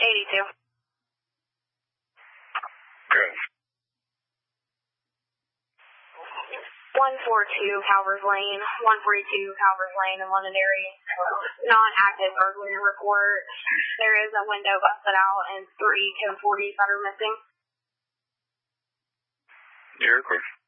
82. Good. 142 Calvers Lane, 142 Calvers Lane in Londonderry. Non-active burglary report. There is a window busted out and 3 1040s that are missing. Yeah, of course.